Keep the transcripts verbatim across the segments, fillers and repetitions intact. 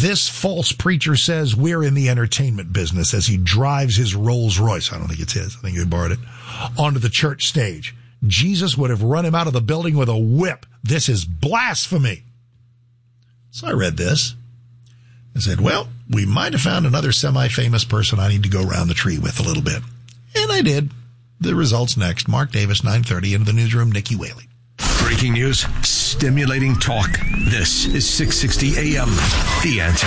This false preacher says we're in the entertainment business as he drives his Rolls Royce. I don't think it's his. I think he borrowed it onto the church stage. Jesus would have run him out of the building with a whip. This is blasphemy. So I read this. I said, well, we might have found another semi-famous person I need to go around the tree with a little bit. And I did. The results next. Mark Davis, nine thirty, into the newsroom, Nikki Whaley. Breaking news, stimulating talk. This is six sixty A M. The Answer.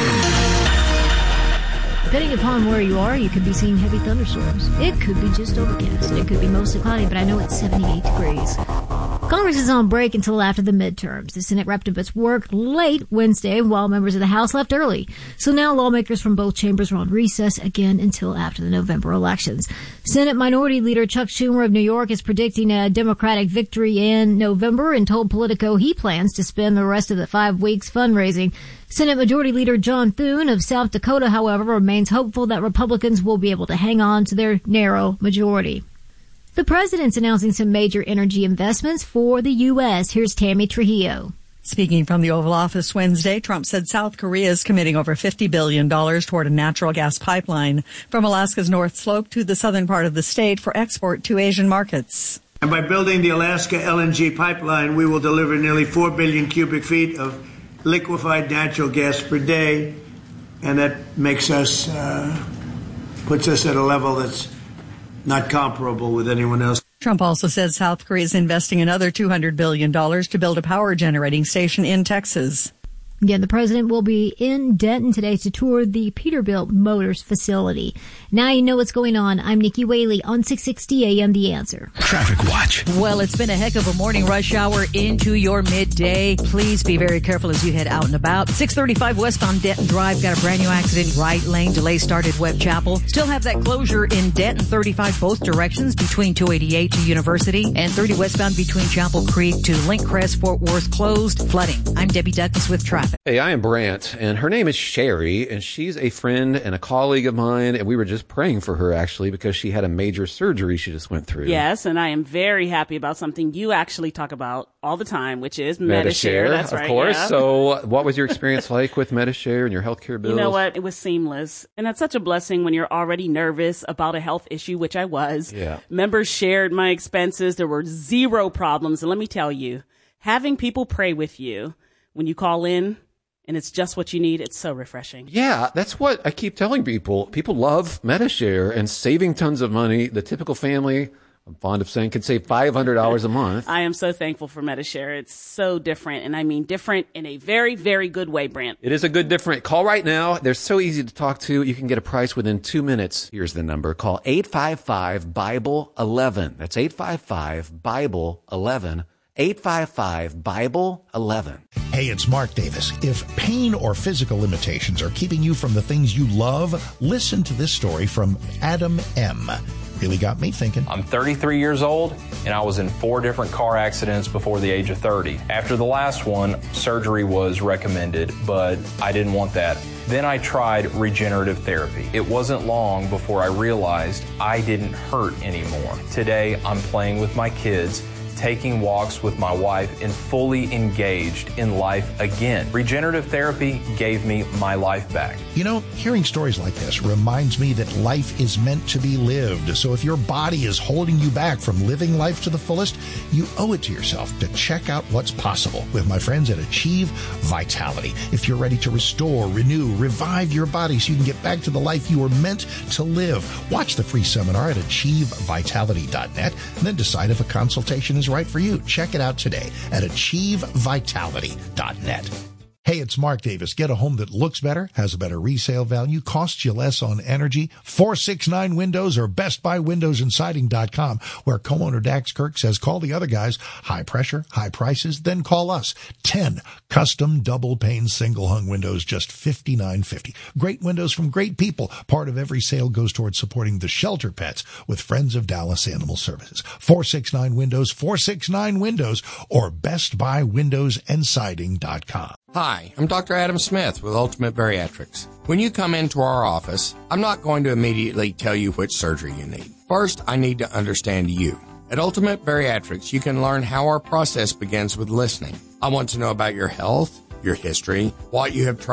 Depending upon where you are, you could be seeing heavy thunderstorms. It could be just overcast. It could be mostly cloudy, but I know it's seventy-eight degrees. Congress is on break until after the midterms. The Senate wrapped up its work late Wednesday while members of the House left early. So now lawmakers from both chambers are on recess again until after the November elections. Senate Minority Leader Chuck Schumer of New York is predicting a Democratic victory in November and told Politico he plans to spend the rest of the five weeks fundraising. Senate Majority Leader John Thune of South Dakota, however, remains hopeful that Republicans will be able to hang on to their narrow majority. The president's announcing some major energy investments for the U S. Here's Tammy Trujillo. Speaking from the Oval Office Wednesday, Trump said South Korea is committing over fifty billion dollars toward a natural gas pipeline from Alaska's North Slope to the southern part of the state for export to Asian markets. And by building the Alaska L N G pipeline, we will deliver nearly four billion cubic feet of liquefied natural gas per day, and that makes us, uh, puts us at a level that's not comparable with anyone else. Trump also said South Korea is investing another two hundred billion dollars to build a power generating station in Texas. Again, the president will be in Denton today to tour the Peterbilt Motors facility. Now you know what's going on. I'm Nikki Whaley on six sixty A M The Answer. Traffic Watch. Well, it's been a heck of a morning rush hour into your midday. Please be very careful as you head out and about. six thirty-five westbound Denton Drive. Got a brand new accident. Right lane delay started Webb Chapel. Still have that closure in Denton thirty-five both directions between two eighty-eight to University and thirty westbound between Chapel Creek to Link Crest, Fort Worth closed. Flooding. I'm Debbie Douglas with traffic. Hey, I am Brant, and her name is Sherry, and she's a friend and a colleague of mine, and we were just praying for her, actually, because she had a major surgery she just went through. Yes, and I am very happy about something you actually talk about all the time, which is Medi-Share. That's of right, course. yeah. So what was your experience like with Medi-Share and your healthcare bills? You know what? It was seamless. And that's such a blessing when you're already nervous about a health issue, which I was. Yeah. Members shared my expenses. There were zero problems. And let me tell you, having people pray with you when you call in, and it's just what you need, it's so refreshing. Yeah, that's what I keep telling people. People love Medi-Share and saving tons of money. The typical family, I'm fond of saying, can save five hundred dollars a month. I am so thankful for Medi-Share. It's so different, and I mean different in a very, very good way, Brant. It is a good different. Call right now. They're so easy to talk to. You can get a price within two minutes. Here's the number. Call eight five five, Bible eleven. That's eight five five, Bible eleven. eight five five, Bible eleven. Hey, it's Mark Davis. If pain or physical limitations are keeping you from the things you love, listen to this story from Adam M. Really got me thinking. I'm thirty-three years old, and I was in four different car accidents before the age of thirty. After the last one, surgery was recommended, but I didn't want that. Then I tried regenerative therapy. It wasn't long before I realized I didn't hurt anymore. Today, I'm playing with my kids, taking walks with my wife, and fully engaged in life again. Regenerative therapy gave me my life back. You know, hearing stories like this reminds me that life is meant to be lived. So if your body is holding you back from living life to the fullest, you owe it to yourself to check out what's possible with my friends at Achieve Vitality. If you're ready to restore, renew, revive your body so you can get back to the life you were meant to live, watch the free seminar at achieve vitality dot net and then decide if a consultation is right for you. Check it out today at achieve vitality dot net. Hey, it's Mark Davis. Get a home that looks better, has a better resale value, costs you less on energy. four sixty-nine Windows or best buy windows and siding dot com, where co-owner Dax Kirk says call the other guys. High pressure, high prices, then call us. ten custom double pane single hung windows, just fifty-nine fifty. Great windows from great people. Part of every sale goes towards supporting the shelter pets with Friends of Dallas Animal Services. four sixty-nine Windows, four sixty-nine Windows or best buy windows and siding dot com. Hi, I'm Doctor Adam Smith with Ultimate Bariatrics. When you come into our office, I'm not going to immediately tell you which surgery you need. First, I need to understand you. At Ultimate Bariatrics, you can learn how our process begins with listening. I want to know about your health, your history, what you have tried.